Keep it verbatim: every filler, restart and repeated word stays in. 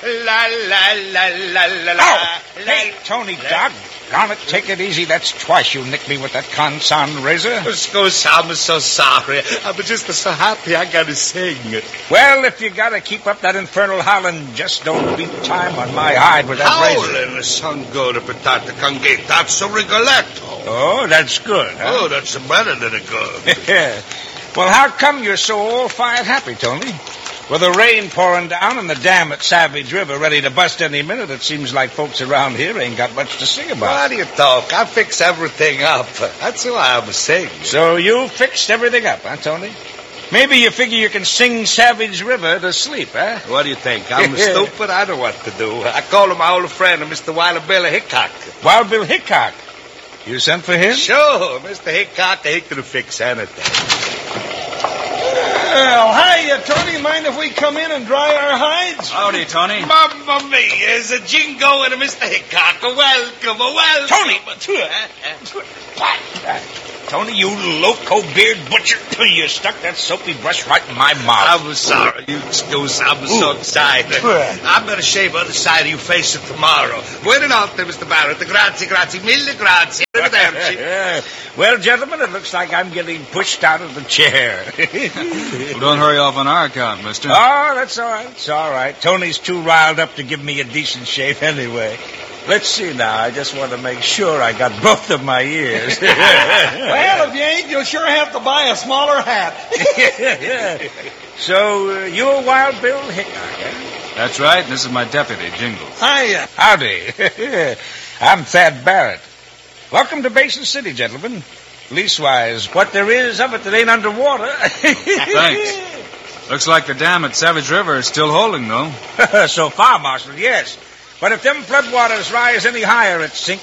La, la, la, la, la, la. Oh, hey, Tony, Doc. Darn it, take it easy. That's twice you nicked me with that Consan razor. Excuse, I'm so sorry. I'm just so happy I got to sing. Well, if you got to keep up that infernal howling, just don't beat time on my hide with that Howling, razor. son go to Patata Congate. That's a Rigoletto. Oh, that's good, huh? Oh, that's better than a good. Well, how come you're so all-fired happy, Tony? With the rain pouring down and the dam at Savage River ready to bust any minute, it seems like folks around here ain't got much to sing about. What do you talk? I fix everything up. That's why I'm singing. So you fixed everything up, huh, Tony? Maybe you figure you can sing Savage River to sleep, huh? What do you think? I'm stupid? I know what to do. I call him my old friend, Mister Wild Bill Hickok. Wild Bill Hickok? You sent for him? Sure. Mister Hickok, he can fix anything. Well, hi, uh, Tony. Mind if we come in and dry our hides? Howdy, Tony. Mamma mia, it's a Jingo and a Mister Hickok. Welcome, welcome. Tony! What? Tony, you loco-beard butcher. You stuck that soapy brush right in my mouth. I'm sorry. You excuse. I'm so excited. I'm going to shave other side of your face tomorrow. Buonanotte, Mister Barrett. Grazie, grazie, mille grazie. Arrivederci. Well, gentlemen, it looks like I'm getting pushed out of the chair. Well, don't hurry off on our account, mister. Oh, that's all right. It's all right. Tony's too riled up to give me a decent shave anyway. Let's see now. I just want to make sure I got both of my ears. Well, if you ain't, you'll sure have to buy a smaller hat. So, uh, you're Wild Bill Hickok, eh? That's right. This is my deputy, Jingles. Hiya. Howdy. I'm Thad Barrett. Welcome to Basin City, gentlemen. Leastwise, what there is of it that ain't underwater. Thanks. Looks like the dam at Savage River is still holding, though. So far, Marshal, yes. But if them floodwaters rise any higher, it sinks